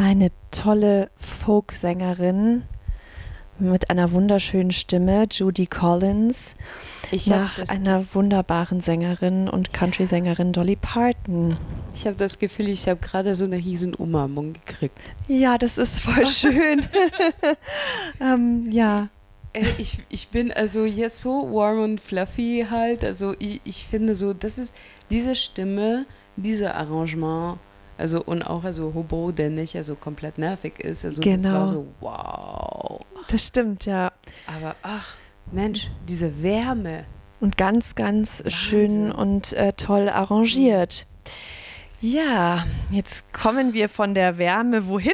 eine tolle Folksängerin mit einer wunderschönen Stimme, Judy Collins, Ich habe nach das, einer wunderbaren Sängerin und Country-Sängerin Dolly Parton. ich hab das Gefühl, ich habe gerade so eine riesen Umarmung gekriegt. Ja, das ist voll schön. Ja, Ich bin also jetzt so warm und fluffy halt. Also ich finde so, das ist diese Stimme, dieser Arrangement, also und auch also Hobo, der nicht also komplett nervig ist. Also das war genau. so wow. Das stimmt, ja. Aber ach, Mensch, diese Wärme. Und ganz, ganz schön Wahnsinn. und toll Mhm. arrangiert. Ja, jetzt kommen wir von der Wärme wohin?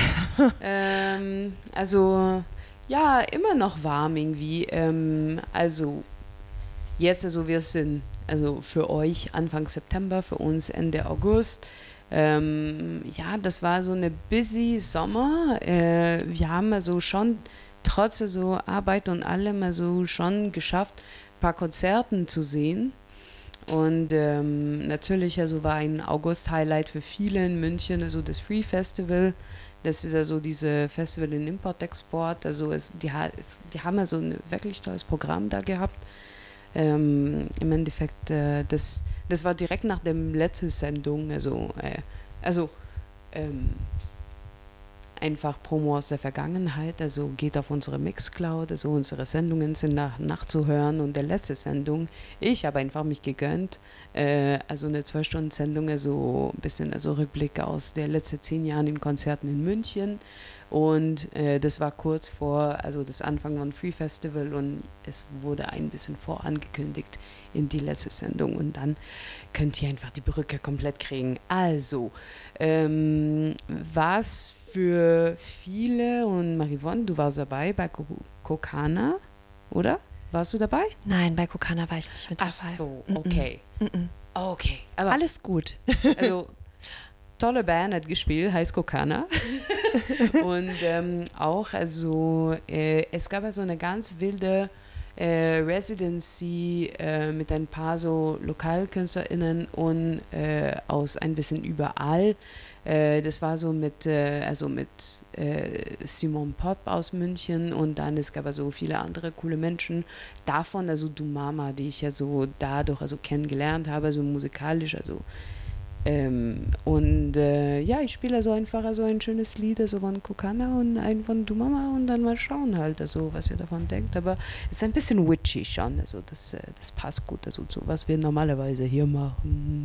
Also ja, immer noch warm irgendwie. Also jetzt, also wir sind, also für euch Anfang September, für uns Ende August. Ja, das war so eine busy Sommer. Wir haben also schon trotz so Arbeit und allem also schon geschafft, ein paar Konzerten zu sehen. Und natürlich also war ein August-Highlight für viele in München, also das Free Festival. Das ist also diese Festival in Import-Export. Also die haben also ein wirklich tolles Programm da gehabt. Im Endeffekt, das war direkt nach der letzten Sendung, also ähm, einfach Promo aus der Vergangenheit, also geht auf unsere Mixcloud, also unsere Sendungen sind nachzuhören und der letzte Sendung, ich habe einfach mich gegönnt, also eine 12-Stunden-Sendung, also ein bisschen also Rückblick aus der letzten 10 Jahren in Konzerten in München und das war kurz vor, also das Anfang von Free Festival und es wurde ein bisschen vorangekündigt in die letzte Sendung und dann könnt ihr einfach die Brücke komplett kriegen. Also, was für viele und Marivon, du warst dabei bei Kokana, oder? Warst du dabei? Nein, bei Kokana war ich nicht mit Ach dabei. so, Mm-mm, okay. mm-mm. Okay, aber Alles gut. also tolle Band hat gespielt, heißt Kokana. Und auch, also es gab also eine ganz wilde Residency mit ein paar so LokalkünstlerInnen und aus ein bisschen überall. Das war so mit Simon Pop aus München und dann es gab also viele andere coole Menschen. Davon also Du Mama, die ich ja so dadurch also kennengelernt habe, so musikalisch, also ja, ich spiele so einfach so ein schönes Lied also von Kokana und ein von Du Mama und dann mal schauen halt, also was ihr davon denkt. Aber es ist ein bisschen witchy schon, also das passt gut also zu was wir normalerweise hier machen.